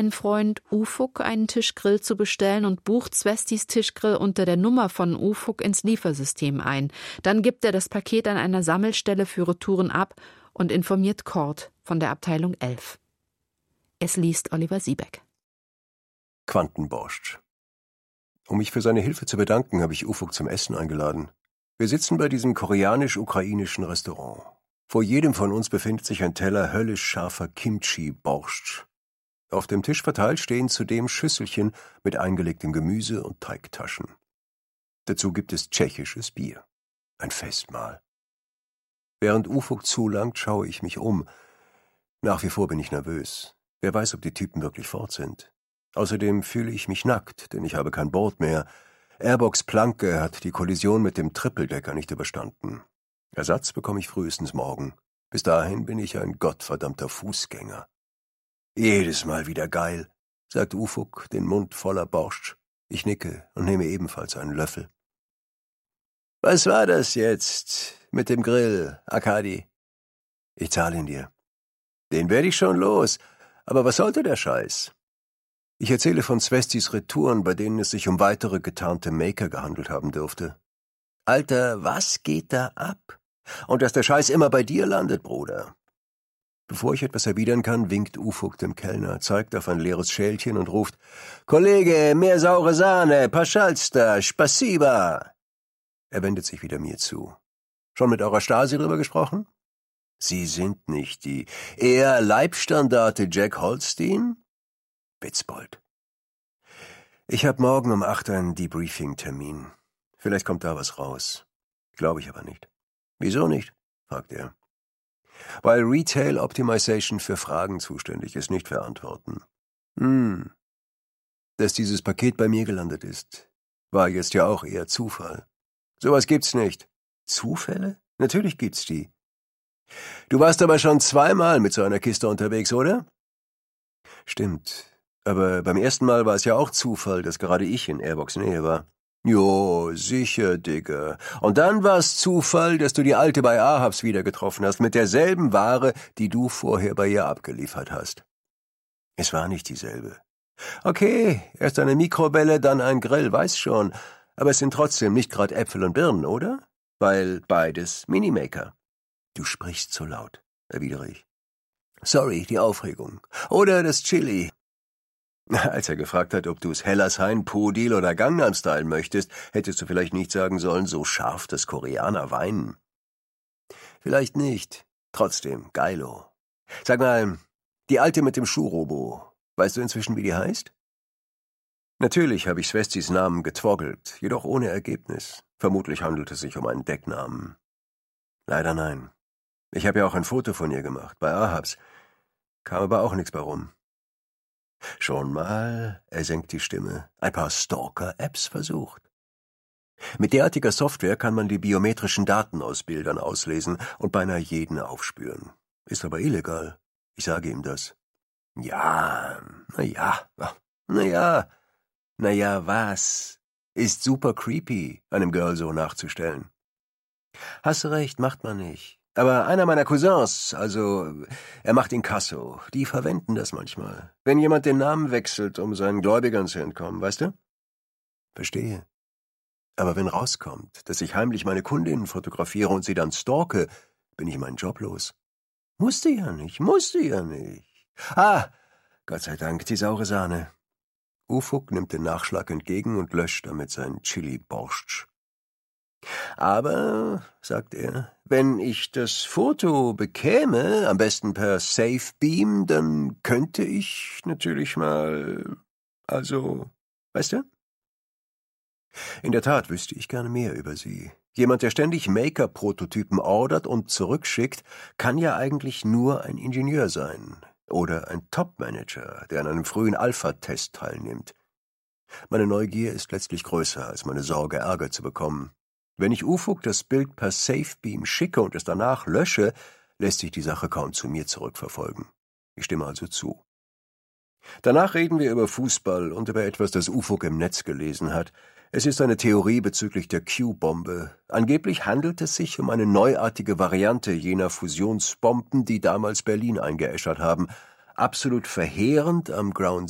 seinen Freund Ufuk einen Tischgrill zu bestellen und bucht Swestis Tischgrill unter der Nummer von Ufuk ins Liefersystem ein. Dann gibt er das Paket an einer Sammelstelle für Retouren ab und informiert Cord von der Abteilung 11. Es liest Oliver Siebeck. Quantenborscht. Um mich für seine Hilfe zu bedanken, habe ich Ufuk zum Essen eingeladen. Wir sitzen bei diesem koreanisch-ukrainischen Restaurant. Vor jedem von uns befindet sich ein Teller höllisch scharfer Kimchi-Borscht. Auf dem Tisch verteilt stehen zudem Schüsselchen mit eingelegtem Gemüse und Teigtaschen. Dazu gibt es tschechisches Bier. Ein Festmahl. Während Ufuk zulangt, schaue ich mich um. Nach wie vor bin ich nervös. Wer weiß, ob die Typen wirklich fort sind. Außerdem fühle ich mich nackt, denn ich habe kein Board mehr. Airbox Planke hat die Kollision mit dem Trippeldecker nicht überstanden. Ersatz bekomme ich frühestens morgen. Bis dahin bin ich ein gottverdammter Fußgänger. Jedes Mal wieder geil, sagt Ufuk, den Mund voller Borscht. Ich nicke und nehme ebenfalls einen Löffel. Was war das jetzt mit dem Grill, Arkadi? Ich zahle ihn dir. Den werde ich schon los, aber was sollte der Scheiß? Ich erzähle von Swestis Retouren, bei denen es sich um weitere getarnte Maker gehandelt haben dürfte. Alter, was geht da ab? Und dass der Scheiß immer bei dir landet, Bruder. Bevor ich etwas erwidern kann, winkt Ufuk dem Kellner, zeigt auf ein leeres Schälchen und ruft: »Kollege, mehr saure Sahne, Paschalster, Spasiba!« Er wendet sich wieder mir zu. »Schon mit eurer Stasi drüber gesprochen?« »Sie sind nicht die eher Leibstandarte Jack Holstein?« Witzbold. »Ich habe morgen um 8 einen Debriefing-Termin. Vielleicht kommt da was raus. Glaube ich aber nicht.« »Wieso nicht?« fragt er. »Weil Retail Optimization für Fragen zuständig ist, nicht für Antworten.« Dass dieses Paket bei mir gelandet ist, war jetzt ja auch eher Zufall. Sowas gibt's nicht. Zufälle? Natürlich gibt's die. Du warst aber schon 2-mal mit so einer Kiste unterwegs, oder? Stimmt. Aber beim ersten Mal war es ja auch Zufall, dass gerade ich in Airbox Nähe war. Jo, sicher, Digga. Und dann war es Zufall, dass du die Alte bei Ahabs wieder getroffen hast, mit derselben Ware, die du vorher bei ihr abgeliefert hast. Es war nicht dieselbe. Okay, erst eine Mikrowelle, dann ein Grill, weiß schon. Aber es sind trotzdem nicht gerade Äpfel und Birnen, oder? Weil beides Minimaker. Du sprichst zu laut, erwidere ich. Sorry, die Aufregung. Oder das Chili. Als er gefragt hat, ob du es Hellershain, Podil oder Gangnam Style möchtest, hättest du vielleicht nicht sagen sollen, so scharf, dass Koreaner weinen. Vielleicht nicht. Trotzdem, geilo. Sag mal, die Alte mit dem Schuhrobo, weißt du inzwischen, wie die heißt? Natürlich habe ich Swestis Namen getwoggelt, jedoch ohne Ergebnis. Vermutlich handelt es sich um einen Decknamen. Leider nein. Ich habe ja auch ein Foto von ihr gemacht, bei Ahabs. Kam aber auch nichts bei rum. Schon mal, er senkt die Stimme, ein paar Stalker-Apps versucht. Mit derartiger Software kann man die biometrischen Daten aus Bildern auslesen und beinahe jeden aufspüren. Ist aber illegal. Ich sage ihm das. Ja, was? Ist super creepy, einem Girl so nachzustellen. Hast recht, macht man nicht. Aber einer meiner Cousins, er macht Inkasso, die verwenden das manchmal. Wenn jemand den Namen wechselt, um seinen Gläubigern zu entkommen, weißt du? Verstehe. Aber wenn rauskommt, dass ich heimlich meine Kundinnen fotografiere und sie dann stalke, bin ich meinen Job los. Musste ja nicht. Ah, Gott sei Dank, die saure Sahne. Ufuk nimmt den Nachschlag entgegen und löscht damit seinen Chili-Borscht. Aber, sagt er, wenn ich das Foto bekäme, am besten per Safe-Beam, dann könnte ich natürlich mal, weißt du? In der Tat wüsste ich gerne mehr über sie. Jemand, der ständig Maker-Prototypen ordert und zurückschickt, kann ja eigentlich nur ein Ingenieur sein oder ein Top-Manager, der an einem frühen Alpha-Test teilnimmt. Meine Neugier ist letztlich größer als meine Sorge, Ärger zu bekommen. Wenn ich Ufuk das Bild per Safebeam schicke und es danach lösche, lässt sich die Sache kaum zu mir zurückverfolgen. Ich stimme also zu. Danach reden wir über Fußball und über etwas, das Ufuk im Netz gelesen hat. Es ist eine Theorie bezüglich der Q-Bombe. Angeblich handelt es sich um eine neuartige Variante jener Fusionsbomben, die damals Berlin eingeäschert haben. Absolut verheerend am Ground